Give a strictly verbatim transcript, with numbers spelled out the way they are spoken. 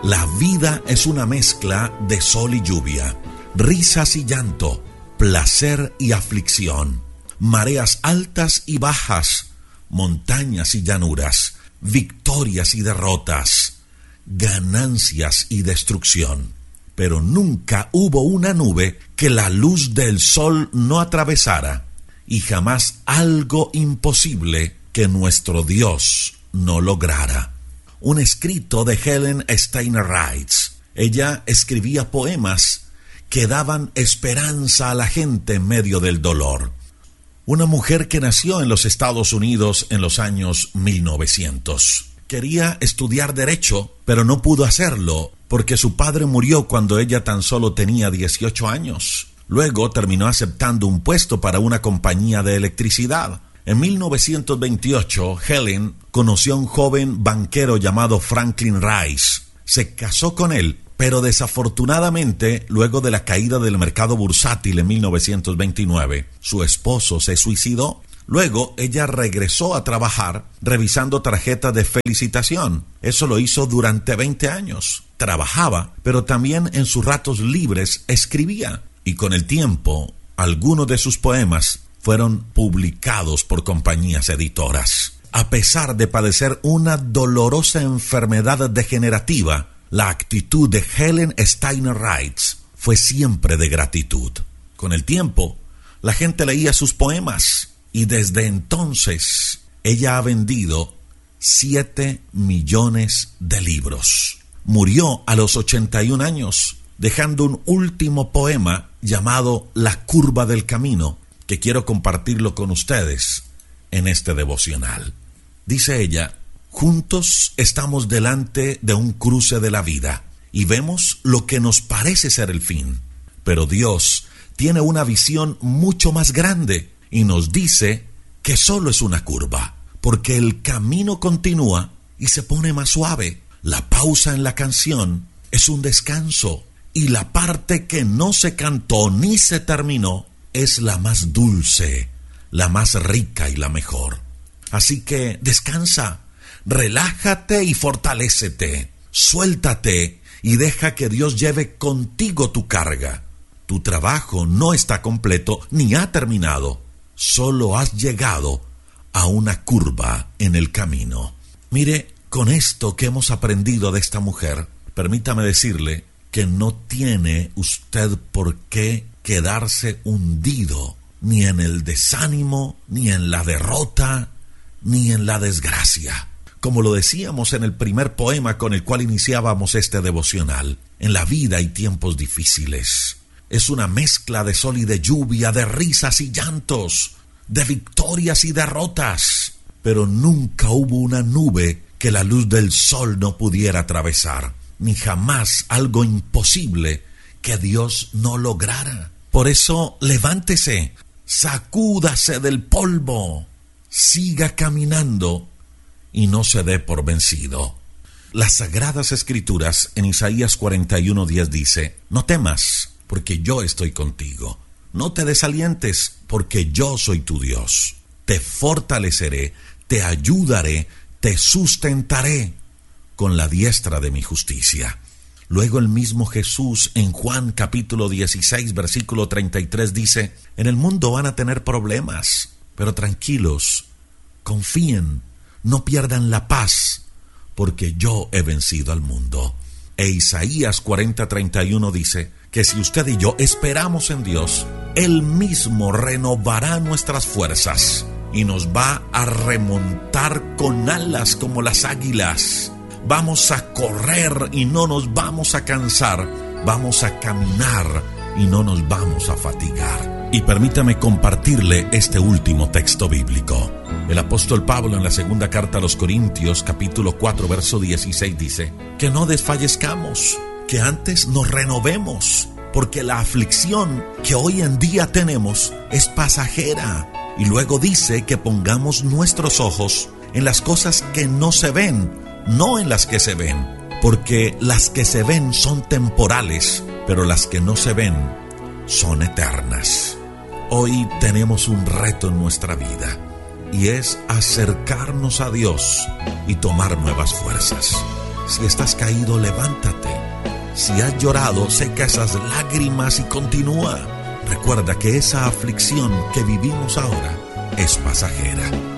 La vida es una mezcla de sol y lluvia, risas y llanto, placer y aflicción, mareas altas y bajas, montañas y llanuras, victorias y derrotas, ganancias y destrucción. Pero nunca hubo una nube que la luz del sol no atravesara, y jamás algo imposible que nuestro Dios no lograra. Un escrito de Helen Steiner Wright. Ella escribía poemas que daban esperanza a la gente en medio del dolor. Una mujer que nació en los Estados Unidos en los años mil novecientos. Quería estudiar Derecho, pero no pudo hacerlo porque su padre murió cuando ella tan solo tenía dieciocho años. Luego terminó aceptando un puesto para una compañía de electricidad. En mil novecientos veintiocho, Helen conoció a un joven banquero llamado Franklin Rice. Se casó con él, pero desafortunadamente, luego de la caída del mercado bursátil en mil novecientos veintinueve, su esposo se suicidó. Luego, ella regresó a trabajar revisando tarjetas de felicitación. Eso lo hizo durante veinte años. Trabajaba, pero también en sus ratos libres escribía. Y con el tiempo, algunos de sus poemas fueron publicados por compañías editoras. A pesar de padecer una dolorosa enfermedad degenerativa, la actitud de Helen Steiner Wright fue siempre de gratitud. Con el tiempo, la gente leía sus poemas y desde entonces ella ha vendido siete millones de libros. Murió a los ochenta y un años, dejando un último poema llamado La curva del camino, que quiero compartirlo con ustedes en este devocional. Dice ella: juntos estamos delante de un cruce de la vida y vemos lo que nos parece ser el fin, pero Dios tiene una visión mucho más grande y nos dice que solo es una curva, porque el camino continúa y se pone más suave. La pausa en la canción es un descanso y la parte que no se cantó ni se terminó es la más dulce, la más rica y la mejor. Así que descansa, relájate y fortalécete, suéltate y deja que Dios lleve contigo tu carga. Tu trabajo no está completo ni ha terminado, solo has llegado a una curva en el camino. Mire, con esto que hemos aprendido de esta mujer, permítame decirle que no tiene usted por qué quedarse hundido ni en el desánimo, ni en la derrota, ni en la desgracia. Como lo decíamos en el primer poema con el cual iniciábamos este devocional, en la vida hay tiempos difíciles. Es una mezcla de sol y de lluvia, de risas y llantos, de victorias y derrotas. Pero nunca hubo una nube que la luz del sol no pudiera atravesar, ni jamás algo imposible que Dios no lograra. Por eso, levántese, sacúdase del polvo, siga caminando y no se dé por vencido. Las Sagradas Escrituras en Isaías cuarenta y uno diez dice: no temas, porque yo estoy contigo. No te desalientes, porque yo soy tu Dios. Te fortaleceré, te ayudaré, te sustentaré con la diestra de mi justicia. Luego el mismo Jesús en Juan capítulo dieciséis versículo treinta y tres dice: en el mundo van a tener problemas, pero tranquilos, confíen, no pierdan la paz, porque yo he vencido al mundo. E Isaías cuarenta treinta y uno dice que si usted y yo esperamos en Dios, Él mismo renovará nuestras fuerzas y nos va a remontar con alas como las águilas. Vamos a correr y no nos vamos a cansar. Vamos a caminar y no nos vamos a fatigar. Y permítame compartirle este último texto bíblico. El apóstol Pablo en la segunda carta a los Corintios, capítulo cuatro, verso dieciséis, dice: que no desfallezcamos, que antes nos renovemos, porque la aflicción que hoy en día tenemos es pasajera. Y luego dice que pongamos nuestros ojos en las cosas que no se ven, no en las que se ven, porque las que se ven son temporales, pero las que no se ven son eternas. Hoy tenemos un reto en nuestra vida y es acercarnos a Dios y tomar nuevas fuerzas. Si estás caído, levántate. Si has llorado, seca esas lágrimas y continúa. Recuerda que esa aflicción que vivimos ahora es pasajera.